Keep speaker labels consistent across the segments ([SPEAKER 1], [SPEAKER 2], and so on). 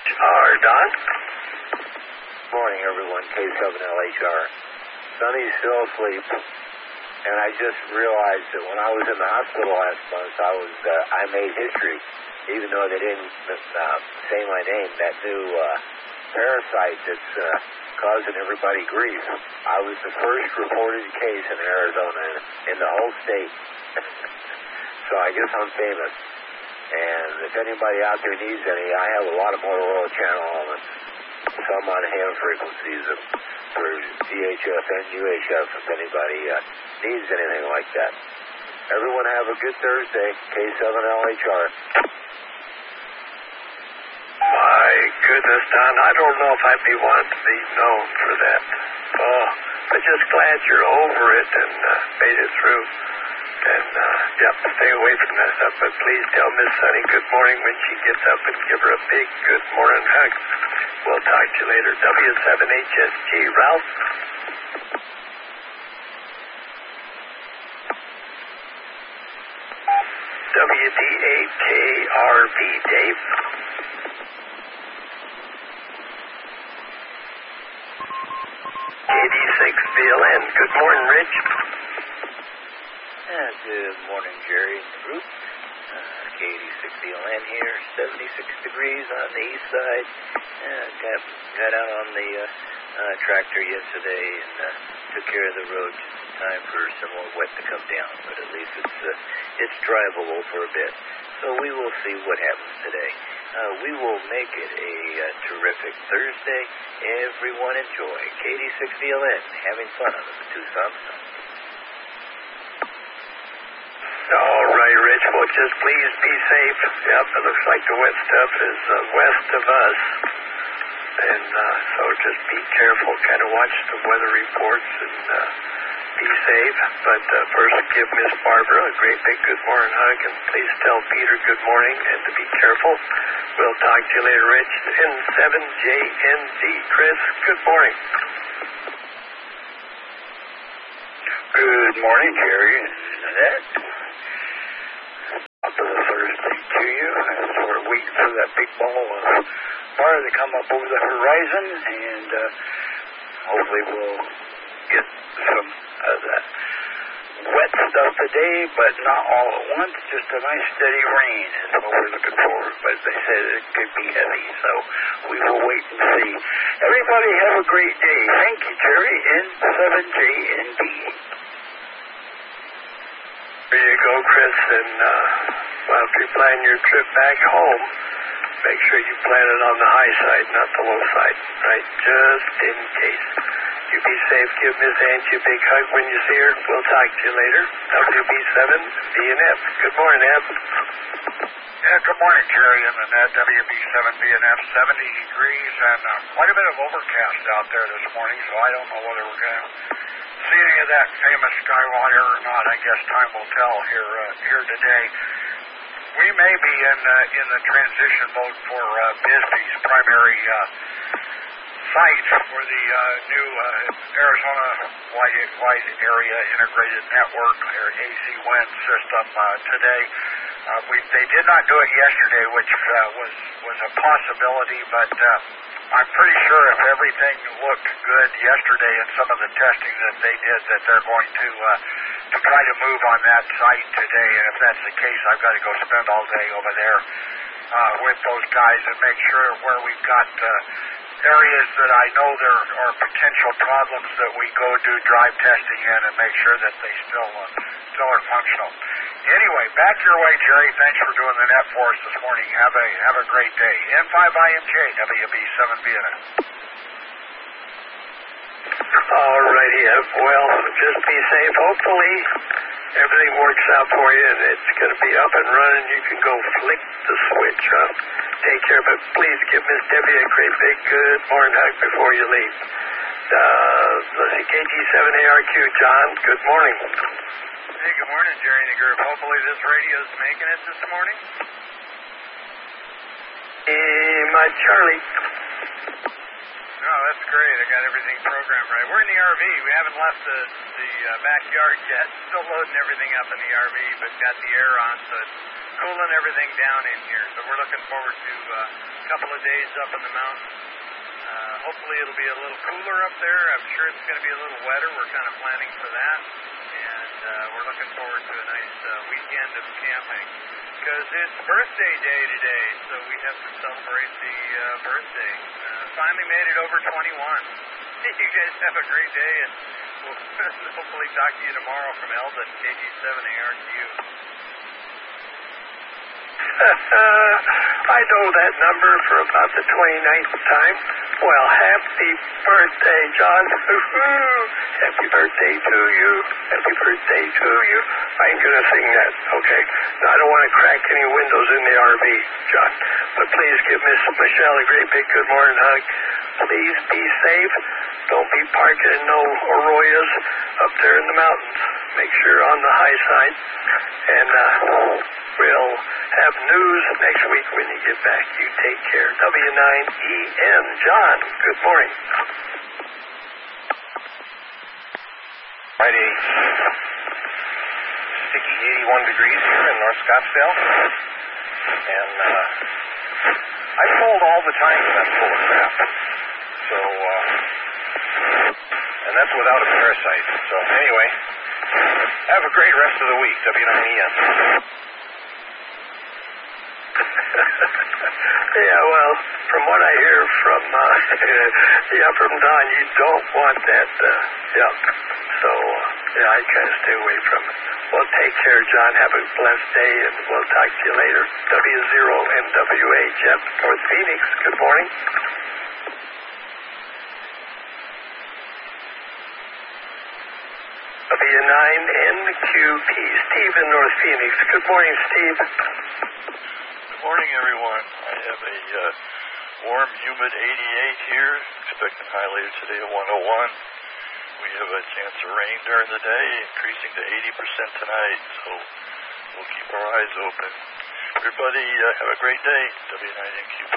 [SPEAKER 1] Don?
[SPEAKER 2] Morning, everyone. K7LHR. Sonny's still asleep, and I just realized that when I was in the hospital last month, I made history, even though they didn't say my name. That new parasite that's causing everybody grief. I was the first reported case in Arizona in the whole state. So I guess I'm famous. And if anybody out there needs any, I have a lot of Motorola channel elements, some on ham frequencies for VHF and UHF if anybody needs anything like that. Everyone have a good Thursday. K7LHR.
[SPEAKER 1] My goodness, Don, I don't know if I'd be wanting to be known for that. Oh, I'm just glad you're over it and made it through. And, stay away from that stuff. But please tell Miss Sunny good morning when she gets up and give her a big good morning hug. We'll talk to you later. W7HSG, Ralph? WD8KRV, Dave? KD6VLN. Good morning, Rich.
[SPEAKER 3] Good morning, Jerry and the group. K86BLN here, 76 degrees on the east side. Got out on the tractor yesterday and took care of the road just in time for some more wet to come down. But at least it's drivable for a bit. So we will see what happens today. We will make it a terrific Thursday. Everyone enjoy. K86BLN, having fun on the Tucson Sun.
[SPEAKER 1] All right, Rich. Well, just please be safe. Yep, it looks like the wet stuff is west of us. And so just be careful. Kind of watch the weather reports and be safe. But first, give Miss Barbara a great big good morning hug. And please tell Peter good morning and to be careful. We'll talk to you later, Rich. N7JND. Chris, good morning.
[SPEAKER 4] Good morning, Jerry and Annette. Up to the Thursday to you as we're waiting for that big ball of fire to come up over the horizon, and hopefully we'll get some of that wet stuff today, but not all at once. Just a nice steady rain is what we're looking for. But they said it could be heavy, so we will wait and see. Everybody have a great day. Thank you, Jerry, N7JND.
[SPEAKER 1] There you go, Chris, and well, if you're planning your trip back home, make sure you plan it on the high side, not the low side, right? Just in case. You be safe. Give Miss Angie a big hug when you see her. We'll talk to you later. WB7BNF. Good morning, Eb.
[SPEAKER 5] Yeah, good morning, Jerry and Annette. WB7BNF, 70 degrees and quite a bit of overcast out there this morning, so I don't know whether we're going to see any of that famous Skywire or not. I guess time will tell here today. We may be in the transition mode for Bisbee's primary site for the new Arizona Wide Area Integrated Network, or AC-WIN system today. They did not do it yesterday, which was a possibility, but I'm pretty sure if everything looked good yesterday in some of the testing that they did, that they're going to try to move on that site today. And if that's the case, I've got to go spend all day over there with those guys and make sure where we've got areas that I know there are potential problems that we go do drive testing in and make sure that they still are functional. Anyway, back your way, Jerry. Thanks for doing the net for us this morning. Have a great day. N5IMJ, WB7BNF.
[SPEAKER 1] All righty, Eb. Well, just be safe. Hopefully everything works out for you and it's going to be up and running. You can go flick the switch up. Take care, but please give Miss Debbie a great big good morning hug before you leave. Let's see, KG7ARQ, John, good morning.
[SPEAKER 5] Hey, good morning, Jerry and the group. Hopefully this radio's making it this morning.
[SPEAKER 1] Hey, my Charlie.
[SPEAKER 5] Oh, that's great. I got everything programmed right. We're in the RV. We haven't left the backyard yet. Still loading everything up in the RV, but got the air on, so it's cooling everything down in here. So we're looking forward to a couple of days up in the mountains. Hopefully it'll be a little cooler up there. I'm sure it's going to be a little wetter. We're kind of planning for that. And we're looking forward to a nice weekend of camping. Because it's birthday day today, so we have to celebrate the birthday. Finally made it over 21. You guys have a great day, and we'll hopefully talk to you tomorrow from Eldon, KG7 ARQ.
[SPEAKER 1] I know that number for about the 29th time. Well, happy birthday, John. Happy birthday to you. Happy birthday to you. I ain't going to sing that, okay? Now, I don't want to crack any windows in the RV, John. But please give Miss Michelle a great big good morning hug. Please be safe. Don't be parking in no Arroyos up there in the mountains. Make sure you're on the high side. And we'll have news next week when you get back. You take care. W9EN. John, good morning.
[SPEAKER 6] Friday, sticky 81 degrees here in North Scottsdale. And I'm told all the time that I'm full of crap. So, and that's without a parasite. So anyway, have a great rest of the week. W9EN.
[SPEAKER 1] Yeah, well, from what I hear from from Don, you don't want that. So I kind of stay away from it. Well, take care, John. Have a blessed day, and we'll talk to you later. W0MWA, Jeff, North Phoenix. Good morning. W9NQP, Steve in North Phoenix. Good morning, Steve.
[SPEAKER 7] Good morning, everyone. I have a warm, humid 88 here. Expecting high later today of 101. We have a chance of rain during the day, increasing to 80% tonight. So we'll keep our eyes open. Everybody, have a great day. W9NQP.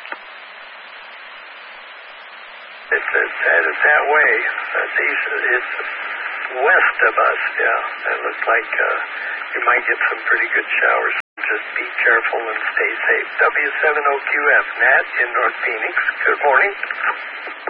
[SPEAKER 1] It's that way. It's west of us, yeah. It looks like you might get some pretty good showers. Just be careful and stay safe. W7OQF, Nat in North Phoenix. Good morning.